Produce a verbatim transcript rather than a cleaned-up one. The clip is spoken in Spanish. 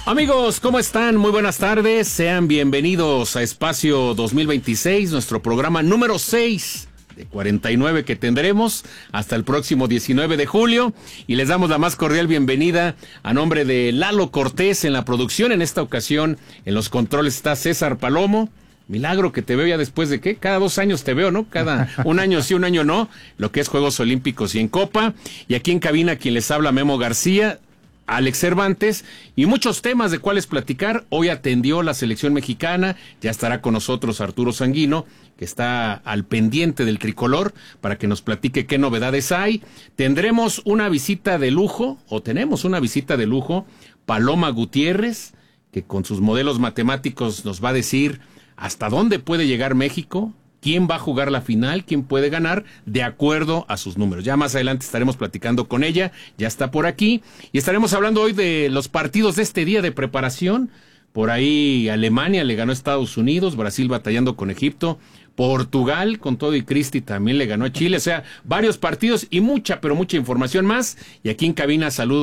Amigos, ¿cómo están? Muy buenas tardes. Sean bienvenidos a Espacio dos mil veintiséis, nuestro programa número seis de cuarenta y nueve que tendremos hasta el próximo diecinueve de julio. Y les damos la más cordial bienvenida a nombre de Lalo Cortés en la producción. En esta ocasión, en los controles está César Palomo. Milagro que te veo ya después de, ¿qué? Cada dos años te veo, ¿no? Cada un año sí, un año no. Lo que es Juegos Olímpicos y en Copa. Y aquí en cabina quien les habla, Memo García, Alex Cervantes, y muchos temas de cuáles platicar. Hoy atendió la selección mexicana, ya estará con nosotros Arturo Sanguino, que está al pendiente del tricolor, para que nos platique qué novedades hay. Tendremos una visita de lujo, o tenemos una visita de lujo, Paloma Gutiérrez, que con sus modelos matemáticos nos va a decir hasta dónde puede llegar México, quién va a jugar la final, quién puede ganar, de acuerdo a sus números. Ya más adelante estaremos platicando con ella, ya está por aquí, y estaremos hablando hoy de los partidos de este día de preparación. Por ahí Alemania le ganó a Estados Unidos, Brasil batallando con Egipto, Portugal con todo y Cristi también le ganó a Chile, o sea, varios partidos y mucha, pero mucha información más. Y aquí en cabina saludo